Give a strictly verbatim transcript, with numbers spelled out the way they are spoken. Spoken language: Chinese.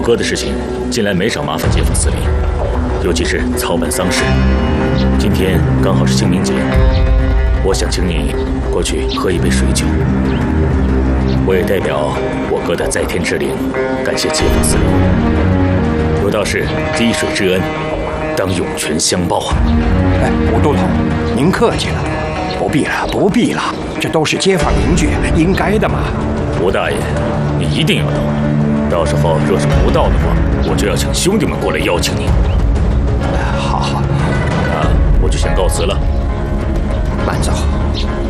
哥的事情，近来没少麻烦街坊司令，尤其是操办丧事。今天刚好是清明节，我想请你过去喝一杯水酒。我也代表我哥的在天之灵，感谢街坊司令。有道是滴水之恩，当涌泉相报啊！ 哎，吴都头，您客气了，不必了，不必了，这都是街坊邻居，应该的嘛。 吴大爷，你一定要到，到时候若是不到的话，我就要请兄弟们过来邀请你。 好好， 那我就先告辞了。 慢走。